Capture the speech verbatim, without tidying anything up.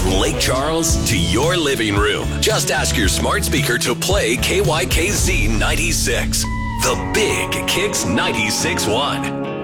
Lake Charles to your living room. Just ask your smart speaker to play K Y K Z ninety-six. The Big Kicks ninety-six point one.